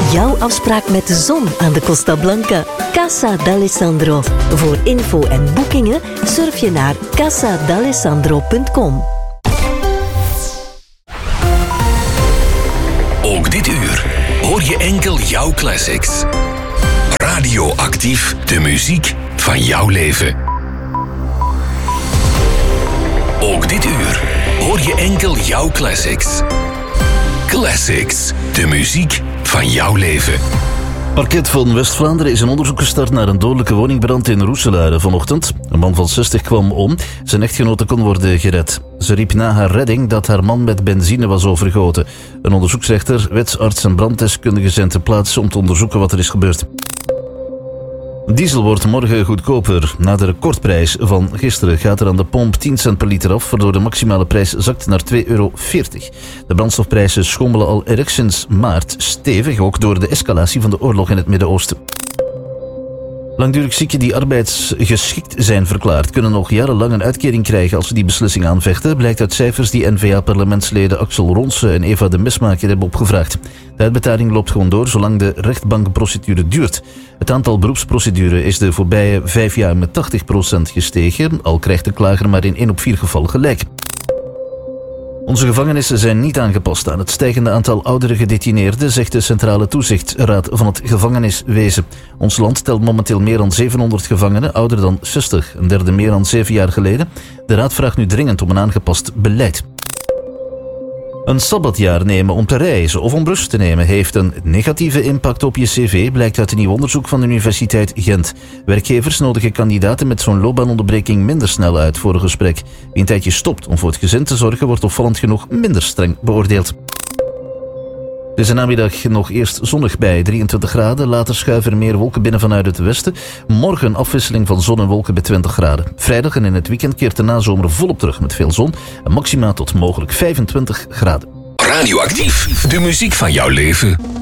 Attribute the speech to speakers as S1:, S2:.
S1: Jouw afspraak met de zon aan de Costa Blanca. Casa d'Alessandro. Voor info en boekingen surf je naar casadalessandro.com.
S2: Ook dit uur hoor je enkel jouw classics. Radioactief, de muziek van jouw leven. Ook dit uur hoor je enkel jouw classics. Classics, de muziek van jouw leven.
S3: Parket van West-Vlaanderen is een onderzoek gestart naar een dodelijke woningbrand in Roeselare vanochtend. Een man van 60 kwam om. Zijn echtgenote kon worden gered. Ze riep na haar redding dat haar man met benzine was overgoten. Een onderzoeksrechter, wetsarts en branddeskundigen zijn ter plaatse om te onderzoeken wat er is gebeurd. Diesel wordt morgen goedkoper. Na de recordprijs van gisteren gaat er aan de pomp 10 cent per liter af, waardoor de maximale prijs zakt naar €2,40. De brandstofprijzen schommelen al erg sinds maart, stevig ook door de escalatie van de oorlog in het Midden-Oosten. Langdurig zieken die arbeidsgeschikt zijn verklaard kunnen nog jarenlang een uitkering krijgen als ze die beslissing aanvechten, blijkt uit cijfers die N-VA-parlementsleden Axel Ronse en Eva de Mesmaker hebben opgevraagd. De uitbetaling loopt gewoon door zolang de rechtbankprocedure duurt. Het aantal beroepsprocedures is de voorbije 5 jaar met 80% gestegen, al krijgt de klager maar in 1 op 4 gevallen gelijk. Onze gevangenissen zijn niet aangepast aan het stijgende aantal oudere gedetineerden, zegt de Centrale Toezichtsraad van het gevangeniswezen. Ons land telt momenteel meer dan 700 gevangenen, ouder dan 60, een derde meer dan 7 jaar geleden. De raad vraagt nu dringend om een aangepast beleid. Een sabbatjaar nemen om te reizen of om rust te nemen heeft een negatieve impact op je cv, blijkt uit een nieuw onderzoek van de Universiteit Gent. Werkgevers nodigen kandidaten met zo'n loopbaanonderbreking minder snel uit voor een gesprek. Wie een tijdje stopt om voor het gezin te zorgen, wordt opvallend genoeg minder streng beoordeeld. Het is namiddag nog eerst zonnig bij 23 graden. Later schuiven er meer wolken binnen vanuit het westen. Morgen afwisseling van zon en wolken bij 20 graden. Vrijdag en in het weekend keert de nazomer volop terug met veel zon. En maxima tot mogelijk 25 graden.
S2: Radioactief, de muziek van jouw leven.